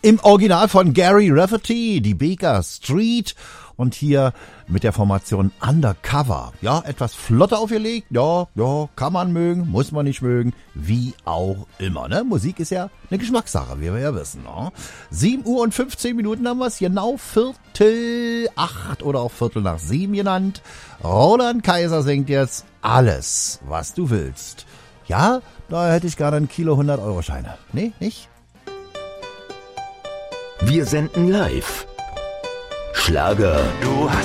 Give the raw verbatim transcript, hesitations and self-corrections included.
Im Original von Gary Rafferty, die Baker Street. Und hier mit der Formation Undercover. Ja, etwas flotter aufgelegt. Ja, ja, kann man mögen, muss man nicht mögen. Wie auch immer, ne? Musik ist ja eine Geschmackssache, wie wir ja wissen, ne? sieben Uhr und fünfzehn Minuten haben wir es. Genau Viertel acht oder auch Viertel nach sieben genannt. Roland Kaiser singt jetzt Alles, was du willst. Ja, da hätte ich gerade ein Kilo hundert-Euro-Scheine. Nee, nicht? Wir senden live. Schlager. Du hast